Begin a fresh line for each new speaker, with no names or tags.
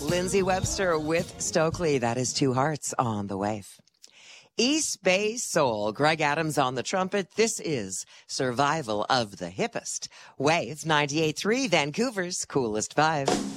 Lindsay Webster with Stokely. That is Two Hearts on the Wave. East Bay Soul, Greg Adams on the trumpet. This is Survival of the Hippest. Wave 98.3, Vancouver's coolest vibe.